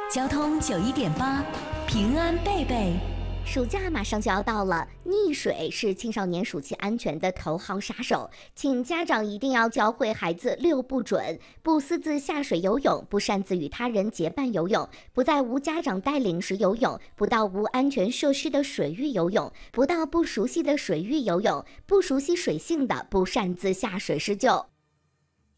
交通91.8，平安贝贝。 暑假马上就要到了，溺水是青少年暑期安全的头号杀手，请家长一定要教会孩子6不准：不私自下水游泳，不擅自与他人结伴游泳，不在无家长带领时游泳，不到无安全设施的水域游泳，不到不熟悉的水域游泳，不熟悉水性的不擅自下水施救。